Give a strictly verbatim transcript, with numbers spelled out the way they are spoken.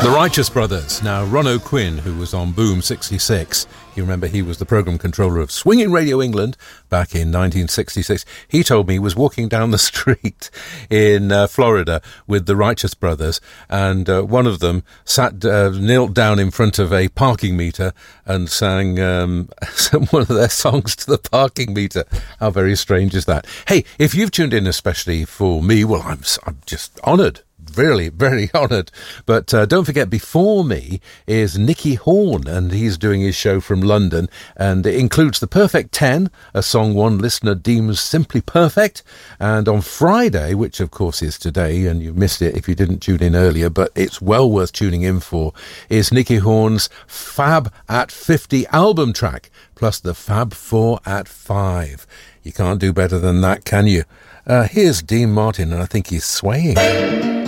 The Righteous Brothers. Now, Ron O'Quinn, who was on Boom sixty-six, you remember he was the programme controller of Swinging Radio England back in nineteen sixty-six. He told me he was walking down the street in uh, Florida with the Righteous Brothers, and uh, one of them sat, uh, knelt down in front of a parking meter and sang um, one of their songs to the parking meter. How very strange is that? Hey, if you've tuned in especially for me, well, I'm, I'm just honoured. Really, very honoured. But uh, don't forget, before me is Nicky Horn, and he's doing his show from London, and it includes The Perfect ten, a song one listener deems simply perfect. And on Friday, which of course is today, and you missed it if you didn't tune in earlier, but it's well worth tuning in for, is Nicky Horn's Fab at fifty album track, plus the Fab four at five. You can't do better than that, can you? Uh, here's Dean Martin, and I think he's swaying.